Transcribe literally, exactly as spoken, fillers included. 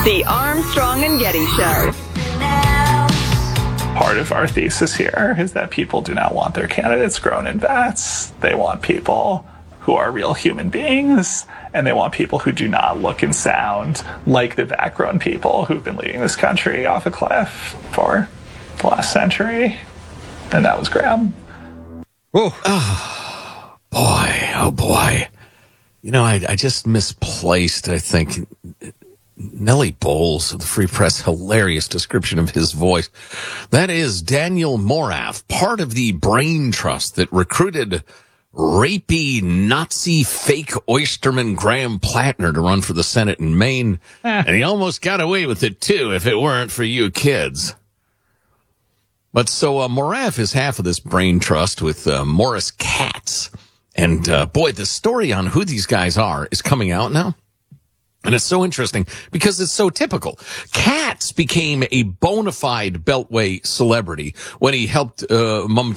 The Armstrong and Getty Show. Part of our thesis here is that people do not want their candidates grown in vats. They want people who are real human beings, and they want people who do not look and sound like the vat-grown people who've been leading this country off a cliff for the last century. And that was Graham. Oh, oh boy, oh boy. You know, I, I just misplaced, I think, Nellie Bowles of the Free Press, hilarious description of his voice. That is Daniel Morath, part of the brain trust that recruited rapey Nazi fake oysterman Graham Plattner to run for the Senate in Maine. And he almost got away with it, too, if it weren't for you kids. But so uh, Morath is half of this brain trust with uh, Morris Katz. And, uh, boy, the story on who these guys are is coming out now. And it's so interesting because it's so typical. Katz became a bona fide Beltway celebrity when he helped uh, Mum